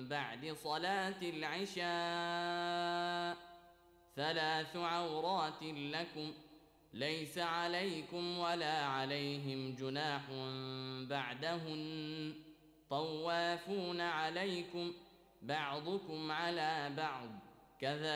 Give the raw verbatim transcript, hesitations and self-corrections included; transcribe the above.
بعد صلاة العشاء ثلاث عورات لكم ليس عليكم ولا عليهم جناح بعدهن طوافون عليكم بعضكم على بعض كذلك